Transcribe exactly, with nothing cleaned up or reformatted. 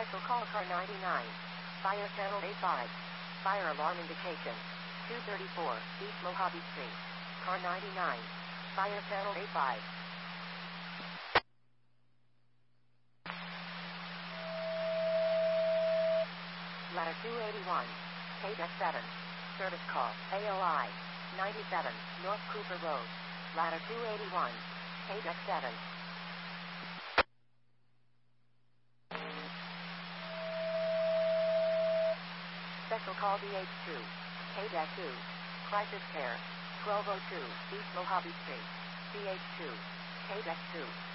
Special call car ninety-nine. Fire channel A five. Fire alarm indication. two thirty-four East Mojave Street. Car ninety-nine. Fire channel A five. Ladder two eighty-one. K seven. Service call. A O I. ninety-seven. North Cooper Road. Ladder two eighty-one. K seven. Special call D H two. K two. Crisis care. twelve oh two East Mojave Street. D H two. K two.